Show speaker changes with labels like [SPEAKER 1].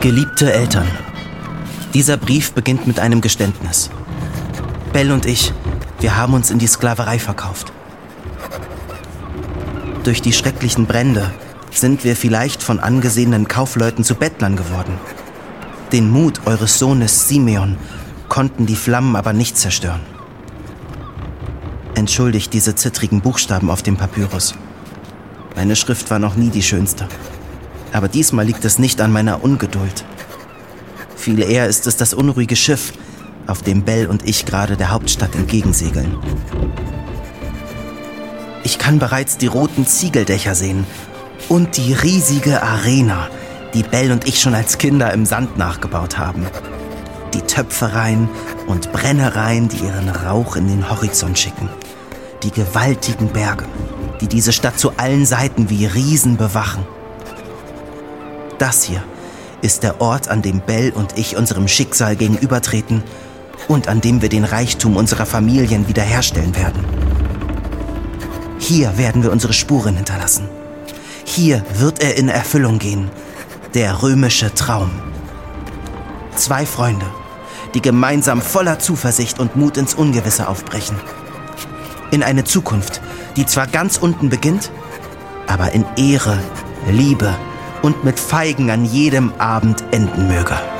[SPEAKER 1] Geliebte Eltern, dieser Brief beginnt mit einem Geständnis. Belle und ich, wir haben uns in die Sklaverei verkauft. Durch die schrecklichen Brände sind wir vielleicht von angesehenen Kaufleuten zu Bettlern geworden. Den Mut eures Sohnes Simeon konnten die Flammen aber nicht zerstören. Entschuldigt diese zittrigen Buchstaben auf dem Papyrus. Meine Schrift war noch nie die schönste. Aber diesmal liegt es nicht an meiner Ungeduld. Viel eher ist es das unruhige Schiff, auf dem Belle und ich gerade der Hauptstadt entgegensegeln. Ich kann bereits die roten Ziegeldächer sehen und die riesige Arena, die Belle und ich schon als Kinder im Sand nachgebaut haben. Die Töpfereien und Brennereien, die ihren Rauch in den Horizont schicken. Die gewaltigen Berge, die diese Stadt zu allen Seiten wie Riesen bewachen. Das hier ist der Ort, an dem Belle und ich unserem Schicksal gegenübertreten und an dem wir den Reichtum unserer Familien wiederherstellen werden. Hier werden wir unsere Spuren hinterlassen. Hier wird er in Erfüllung gehen. Der römische Traum. 2 Freunde, die gemeinsam voller Zuversicht und Mut ins Ungewisse aufbrechen. In eine Zukunft, die zwar ganz unten beginnt, aber in Ehre, Liebe und mit Feigen an jedem Abend enden möge.